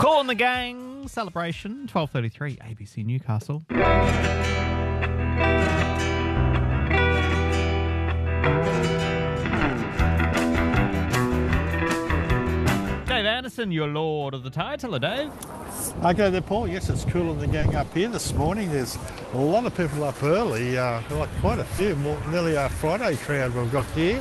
Call in the Gang celebration, 12:33, ABC Newcastle. Dave Anderson, your lord of the tide. Hello, Dave. Okay there, Paul. Yes, it's cool in the gang up here this morning. There's a lot of people up early, like quite a few, nearly our Friday crowd we've got here.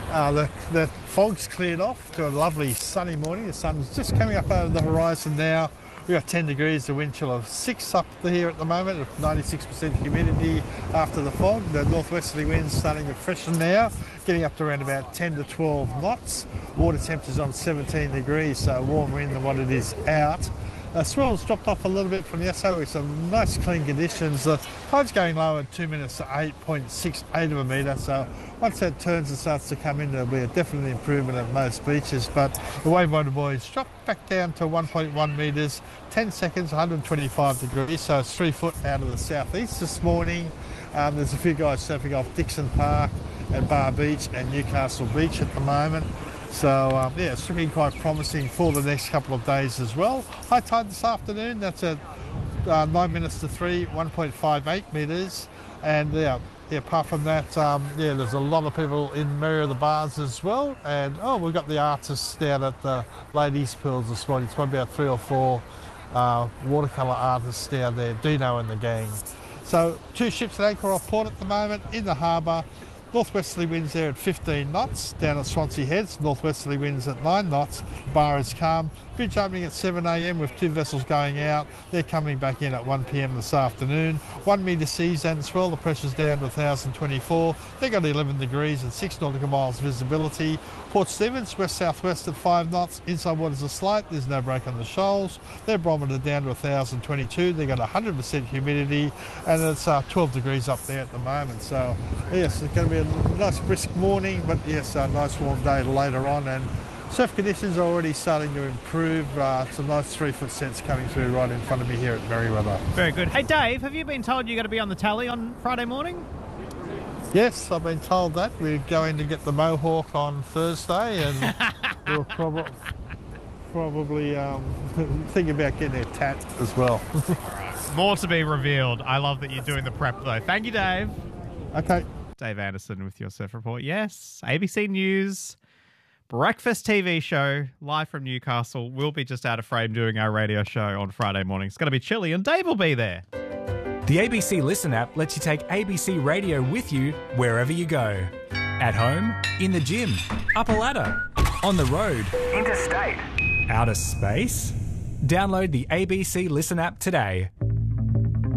The fog's cleared off to a lovely sunny morning. The sun's just coming up over the horizon now. We've got 10 degrees, the wind chill of 6 up here at the moment, with 96% humidity after the fog. The northwesterly wind's starting to freshen now, getting up to around about 10 to 12 knots. Water temperature's on 17 degrees, so warmer in than what it is out. Swell's dropped off a little bit from yesterday with some nice clean conditions. The tide's going low at 2 minutes to 8.68 of a metre, so once that turns and starts to come in, there'll be a definite improvement at most beaches. But the wave motor buoys dropped back down to 1.1 metres, 10 seconds, 125 degrees, so it's 3 foot out of the southeast this morning. There's a few guys surfing off Dixon Park and Bar Beach and Newcastle Beach at the moment. So, yeah, it's looking quite promising for the next couple of days as well. High tide this afternoon, that's at 9 minutes to 3, 1.58 metres. And, yeah, apart from that, there's a lot of people in many of the bars as well. And, we've got the artists down at the ladies' pools this morning. It's probably about 3 or 4 watercolour artists down there, Dino and the gang. So, 2 ships at anchor off port at the moment in the harbour. Northwesterly winds there at 15 knots. Down at Swansea Heads, northwesterly winds at 9 knots. Bar is calm. Bridge opening at 7 a.m. with 2 vessels going out. They're coming back in at 1 p.m. this afternoon. 1 metre seas and swell. The pressure's down to 1,024. They've got 11 degrees and 6 nautical miles visibility. Port Stephens, west-southwest at 5 knots. Inside waters are slight. There's no break on the shoals. Their barometer down to 1,022. They've got 100% humidity and it's 12 degrees up there at the moment. So, yes, it's going to be a nice brisk morning, but yes, a nice warm day later on. And surf conditions are already starting to improve. Some nice 3 foot sets coming through right in front of me here at Merewether. Very good. Hey, Dave, have you been told you're going to be on the tally on Friday morning? Yes, I've been told that. We're going to get the Mohawk on Thursday and we'll probably think about getting a tat as well. More to be revealed. I love that you're doing the prep, though. Thank you, Dave. Okay. Dave Anderson with your surf report. Yes, ABC News breakfast TV show live from Newcastle. We'll be just out of frame doing our radio show on Friday morning. It's going to be chilly and Dave will be there. The ABC Listen app lets you take ABC Radio with you wherever you go. At home, in the gym, up a ladder, on the road, interstate, outer space. Download the ABC Listen app today.